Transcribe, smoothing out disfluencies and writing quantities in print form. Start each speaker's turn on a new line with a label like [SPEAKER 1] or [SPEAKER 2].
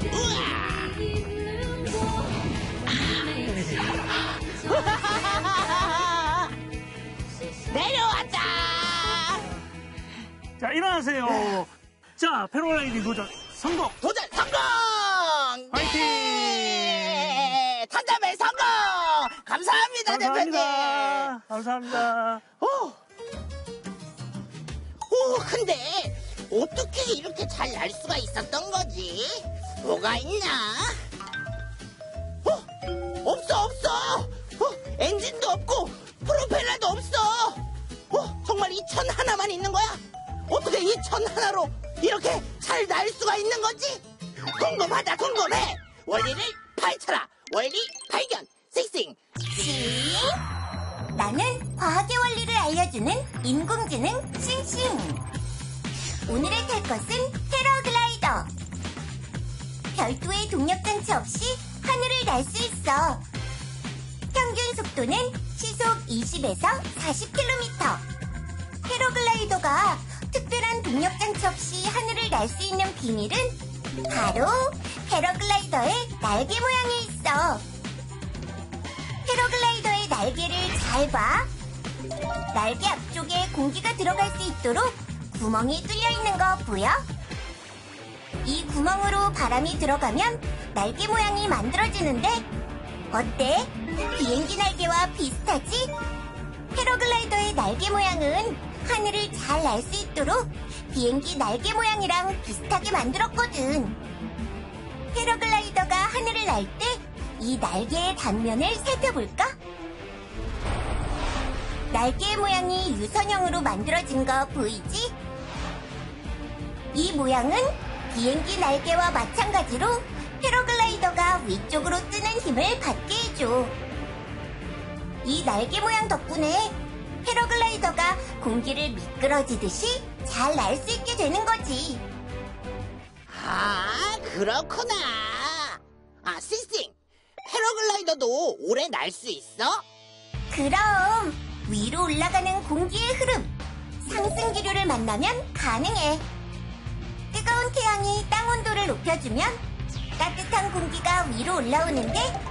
[SPEAKER 1] 내려왔다.
[SPEAKER 2] 자, 일어나세요. 자, 패러글라이딩 도전 성공.
[SPEAKER 1] 도전 성공.
[SPEAKER 2] 화이팅.
[SPEAKER 1] 예! 탄자벨 성공. 감사합니다, 대표님.
[SPEAKER 2] 감사합니다.
[SPEAKER 1] 근데 어떻게 이렇게 잘 날 수가 있었던 거지? 뭐가 있나? 없어. 엔진도 없고 프로펠러도 없어. 정말 이 천 하나만 있는 거야? 어떻게 이 천 하나로 이렇게 잘 날 수가 있는 거지? 궁금해. 원리를 파헤쳐라. 원리 발견. 싱싱.
[SPEAKER 3] 나는 과학의 원리를 알려주는 인공지능 싱싱. 오늘의 탈 것은 패러글라이더. 별도의 동력장치 없이 하늘을 날 수 있어. 평균 속도는 시속 20에서 40km. 패러글라이더가 특별한 동력장치 없이 하늘을 날 수 있는 비밀은 바로 패러글라이더의 날개 모양에 있어. 패러글라이더의 날개를 잘 봐. 날개 앞쪽에 공기가 들어갈 수 있도록 구멍이 뚫려 있는 거 보여? 이 구멍으로 바람이 들어가면 날개 모양이 만들어지는데 어때? 비행기 날개와 비슷하지? 패러글라이더의 날개 모양은 하늘을 잘 날 수 있도록 비행기 날개 모양이랑 비슷하게 만들었거든. 패러글라이더가 하늘을 날 때 이 날개의 단면을 살펴볼까? 날개 모양이 유선형으로 만들어진 거 보이지? 이 모양은 비행기 날개와 마찬가지로 패러글라이더가 위쪽으로 뜨는 힘을 받게 해줘. 이 날개 모양 덕분에 패러글라이더가 공기를 미끄러지듯이 잘 날 수 있게 되는 거지.
[SPEAKER 1] 그렇구나. 싱싱. 패러글라이더도 오래 날 수 있어?
[SPEAKER 3] 그럼 위로 올라가는 공기의 흐름, 상승 기류를 만나면 가능해. 뜨거운 태양이 땅 온도를 높여주면 따뜻한 공기가 위로 올라오는데